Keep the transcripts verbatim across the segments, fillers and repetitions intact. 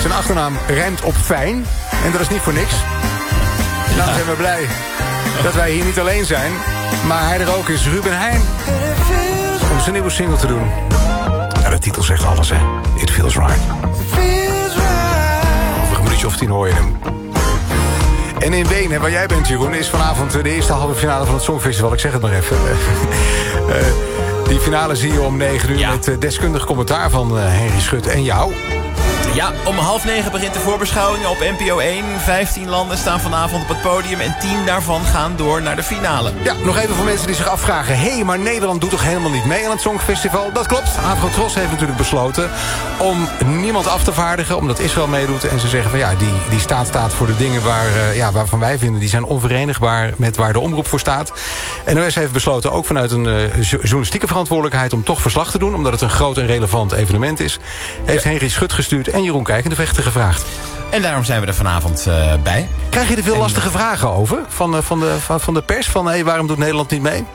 Zijn achternaam rijmt op fijn. En dat is niet voor niks. Daarom zijn we blij dat wij hier niet alleen zijn. Maar hij er ook is, Ruben Heijn. Om zijn nieuwe single te doen. Ja, de titel zegt alles, hè. It Feels Right. Over een minuutje of tien hoor je hem. En in Wenen, waar jij bent, Jeroen, is vanavond de eerste halve finale van het Songfestival. Ik zeg het maar even. uh, die finale zie je om negen uur ja. met uh, deskundig commentaar van uh, Henry Schut en jou. Ja, om half negen begint de voorbeschouwing op N P O één. vijftien landen staan vanavond op het podium en tien daarvan gaan door naar de finale. Ja, nog even voor mensen die zich afvragen... hé, hey, maar Nederland doet toch helemaal niet mee aan het Songfestival? Dat klopt. Avrotros heeft natuurlijk besloten om niemand af te vaardigen... omdat Israël meedoet en ze zeggen van ja, die, die staat staat voor de dingen waar, uh, ja, waarvan wij vinden... die zijn onverenigbaar met waar de omroep voor staat. En N O S heeft besloten ook vanuit een uh, journalistieke verantwoordelijkheid... om toch verslag te doen, omdat het een groot en relevant evenement is. Heeft ja. Henry Schut gestuurd en Jeroen Kijkendevechter gevraagd. En daarom zijn we er vanavond uh, bij. Krijg je er veel en, lastige vragen over? Van, uh, van, de, van, van de pers? Van hey, waarom doet Nederland niet mee?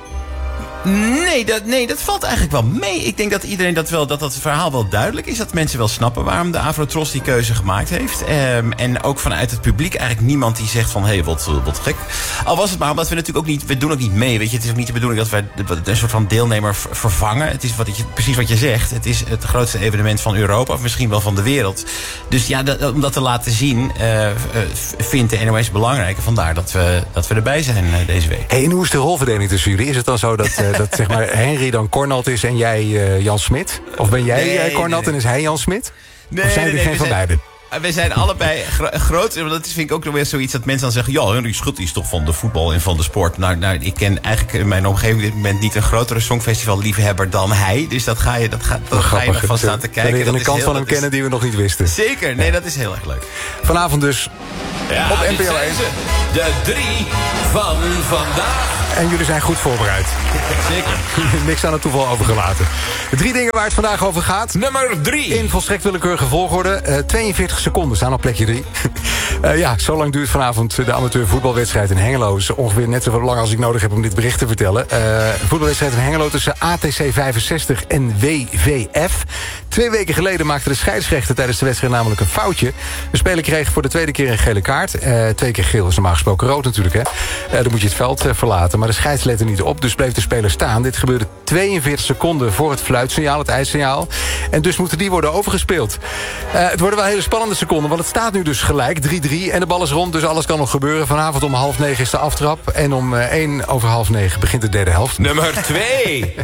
Nee dat, nee, dat valt eigenlijk wel mee. Ik denk dat iedereen dat wel, dat dat verhaal wel duidelijk is. Dat mensen wel snappen waarom de Avrotros die keuze gemaakt heeft. Um, en ook vanuit het publiek eigenlijk niemand die zegt van... hé, hey, wat, wat gek. Al was het maar omdat we natuurlijk ook niet... we doen ook niet mee, weet je. Het is ook niet de bedoeling dat wij een soort van deelnemer vervangen. Het is wat je, precies wat je zegt. Het is het grootste evenement van Europa, of misschien wel van de wereld. Dus ja, dat, om dat te laten zien... Uh, vindt de N O S belangrijk. Vandaar dat we, dat we erbij zijn uh, deze week. Hey, en hoe is de rolverdeling tussen jullie? Is het dan zo dat... Uh, dat zeg maar Henry dan Cornald is en jij uh, Jan Smit? Of ben jij nee, uh, Cornald nee, nee. en is hij Jan Smit? Nee, of zijn nee, jullie nee, geen van zijn, beiden? We zijn allebei gro groot. Dat vind ik ook nog weer zoiets dat mensen dan zeggen... ja, Henry Schut is toch van de voetbal en van de sport. Nou, nou ik ken eigenlijk in mijn omgeving op dit moment niet een grotere songfestival-liefhebber dan hij. Dus dat ga je, dat ga, dat ga je nog van staan te kijken. We leren een kant van hem kennen die we nog niet wisten. Zeker, nee, dat is heel erg leuk. Vanavond dus ja, op N P O één. De drie van vandaag. En jullie zijn goed voorbereid. Zeker. Niks aan het toeval overgelaten. Drie dingen waar het vandaag over gaat. Nummer drie. In volstrekt willekeurige volgorde. Uh, tweeënveertig seconden staan op plekje drie. uh, ja, zo lang duurt vanavond de amateur voetbalwedstrijd in Hengelo. Dus ongeveer net zo lang als ik nodig heb om dit bericht te vertellen. Uh, voetbalwedstrijd in Hengelo tussen A T C vijfenzestig en W V F. Twee weken geleden maakte de scheidsrechter tijdens de wedstrijd namelijk een foutje. De speler kreeg voor de tweede keer een gele kaart. Uh, twee keer geel is normaal gesproken rood natuurlijk, hè. Uh, dan moet je het veld uh, verlaten. Maar de scheids lette niet op, dus bleef de speler staan. Dit gebeurde tweeënveertig seconden voor het fluitsignaal, het ijssignaal. En dus moeten die worden overgespeeld. Uh, het worden wel hele spannende seconden, want het staat nu dus gelijk. drie drie en de bal is rond, dus alles kan nog gebeuren. Vanavond om half negen is de aftrap. En om uh, één over half negen begint de derde helft. Nummer twee.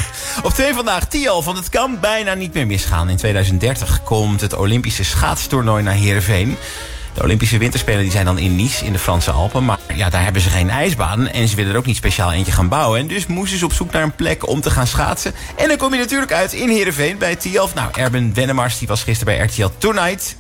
Op twee vandaag, Tialf, want het kan bijna niet meer misgaan. In tweeduizend dertig komt het Olympische schaatstoernooi naar Heerenveen. De Olympische Winterspelen die zijn dan in Nice, in de Franse Alpen. Maar ja, daar hebben ze geen ijsbaan en ze willen er ook niet speciaal eentje gaan bouwen. En dus moesten ze op zoek naar een plek om te gaan schaatsen. En dan kom je natuurlijk uit in Heerenveen bij Tialf. Nou, Erben Wennemars die was gisteren bij R T L Tonight.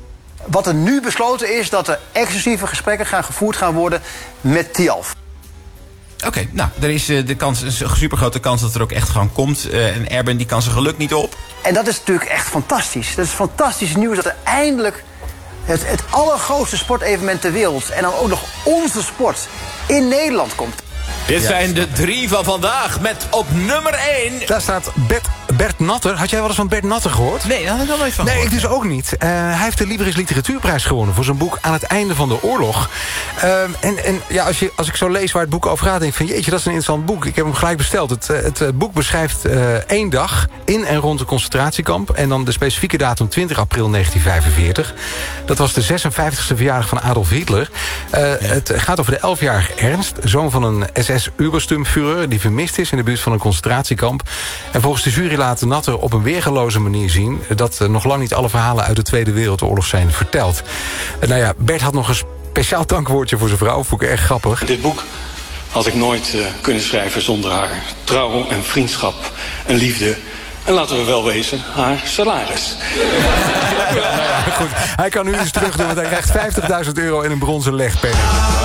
Wat er nu besloten is, dat er exclusieve gesprekken gaan gevoerd gaan worden met Tialf. Oké, okay, nou, er is uh, de kans, een supergrote kans dat er ook echt gewoon komt. Uh, en Erben die kan zijn geluk niet op. En dat is natuurlijk echt fantastisch. Dat is fantastisch nieuws dat er eindelijk het, het allergrootste sportevenement ter wereld... en dan ook nog onze sport in Nederland komt. Dit zijn de drie van vandaag met op nummer één... Daar staat Bert, Bert Natter. Had jij wel eens van Bert Natter gehoord? Nee, daar had ik wel nooit van Nee, gehoord. ik dus ook niet. Uh, hij heeft de Libris Literatuurprijs gewonnen... voor zijn boek Aan het einde van de oorlog. Uh, en en ja, als, je, als ik zo lees waar het boek over gaat... denk ik van jeetje, dat is een interessant boek. Ik heb hem gelijk besteld. Het, het, het boek beschrijft uh, één dag in en rond een concentratiekamp... en dan de specifieke datum twintig april negentien vijfenveertig. Dat was de zesenvijftigste verjaardag van Adolf Hitler. Uh, ja. Het gaat over de elfjarige Ernst, zoon van een S S-Ubersturmführer... die vermist is in de buurt van een concentratiekamp. En volgens de jury laat Natter op een weergeloze manier zien... dat uh, nog lang niet alle verhalen uit de Tweede Wereldoorlog zijn verteld. Uh, nou ja, Bert had nog een speciaal dankwoordje voor zijn vrouw. Vond ik erg grappig. Dit boek had ik nooit uh, kunnen schrijven zonder haar trouw en vriendschap en liefde... en laten we wel wezen, haar salaris. Ja, goed. Hij kan nu iets terug doen, want hij krijgt vijftigduizend euro in een bronzen legpenning.